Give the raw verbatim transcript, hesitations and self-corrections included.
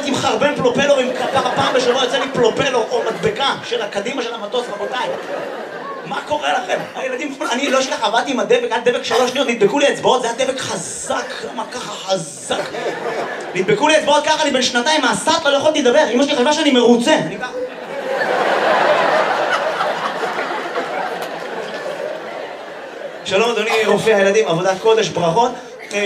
הייתי מחרבן פלופלורים, ככה פעם בשבוע יוצא לי פלופלור או מדבקה של הקדימה של המטוס, רבותיי. מה קורה לכם? הילדים, אני לא אשכח, עבדתי עם הדבק, היה דבק שלוש שניות, נדבקו לי אצבעות, זה היה דבק חזק, למה ככה חזק? נדבקו לי אצבעות ככה, אני בן שנתיים מהסת, לא יכולתי לדבר, אמא שלי חשבה שאני מרוצה, אני ככה. שלום אדוני רופא הילדים, עבודת קודש, ברכות.